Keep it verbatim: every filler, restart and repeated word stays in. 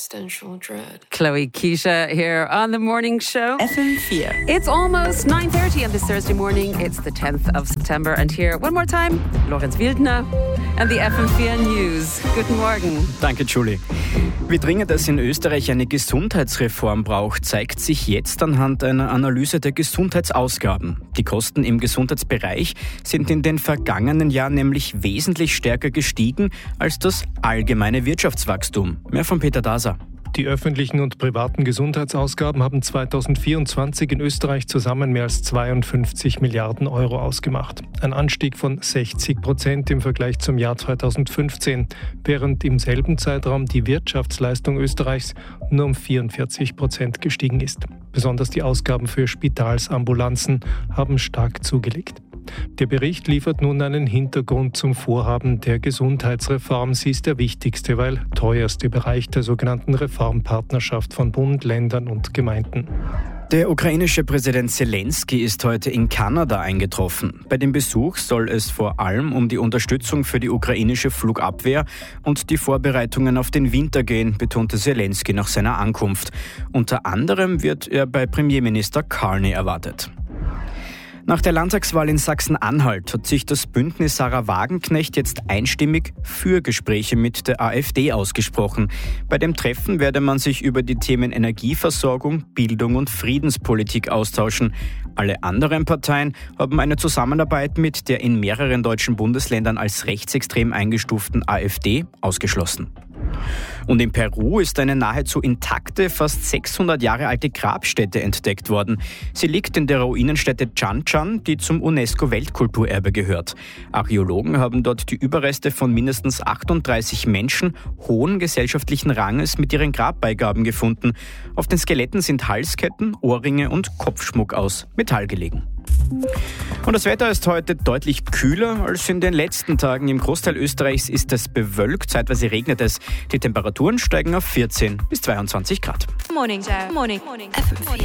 existential dread. Chloe Keisha here on the morning show. F M four. It's almost nine thirty on this Thursday morning. It's the tenth of September. And here, one more time, Lorenz Wildner and the F M four News. Guten Morgen. Danke, Julie. Wie dringend es in Österreich eine Gesundheitsreform braucht, zeigt sich jetzt anhand einer Analyse der Gesundheitsausgaben. Die Kosten im Gesundheitsbereich sind in den vergangenen Jahren nämlich wesentlich stärker gestiegen als das allgemeine Wirtschaftswachstum. Mehr von Peter Daser. Die öffentlichen und privaten Gesundheitsausgaben haben zweitausendvierundzwanzig in Österreich zusammen mehr als zweiundfünfzig Milliarden Euro ausgemacht. Ein Anstieg von sechzig Prozent im Vergleich zum Jahr zweitausendfünfzehn, während im selben Zeitraum die Wirtschaftsleistung Österreichs nur um vierundvierzig Prozent gestiegen ist. Besonders die Ausgaben für Spitalsambulanzen haben stark zugelegt. Der Bericht liefert nun einen Hintergrund zum Vorhaben der Gesundheitsreform. Sie ist der wichtigste, weil teuerste Bereich der sogenannten Reformpartnerschaft von Bund, Ländern und Gemeinden. Der ukrainische Präsident Zelensky ist heute in Kanada eingetroffen. Bei dem Besuch soll es vor allem um die Unterstützung für die ukrainische Flugabwehr und die Vorbereitungen auf den Winter gehen, betonte Zelensky nach seiner Ankunft. Unter anderem wird er bei Premierminister Carney erwartet. Nach der Landtagswahl in Sachsen-Anhalt hat sich das Bündnis Sarah Wagenknecht jetzt einstimmig für Gespräche mit der AfD ausgesprochen. Bei dem Treffen werde man sich über die Themen Energieversorgung, Bildung und Friedenspolitik austauschen. Alle anderen Parteien haben eine Zusammenarbeit mit der in mehreren deutschen Bundesländern als rechtsextrem eingestuften AfD ausgeschlossen. Und in Peru ist eine nahezu intakte, fast sechshundert Jahre alte Grabstätte entdeckt worden. Sie liegt in der Ruinenstätte Chan-Chan, die zum UNESCO-Weltkulturerbe gehört. Archäologen haben dort die Überreste von mindestens achtunddreißig Menschen hohen gesellschaftlichen Ranges mit ihren Grabbeigaben gefunden. Auf den Skeletten sind Halsketten, Ohrringe und Kopfschmuck aus Metall gelegen. Und das Wetter ist heute deutlich kühler als in den letzten Tagen. Im Großteil Österreichs ist es bewölkt, zeitweise regnet es. Die Temperaturen steigen auf vierzehn bis zweiundzwanzig Grad. Morning, Morning, Morning. F M four.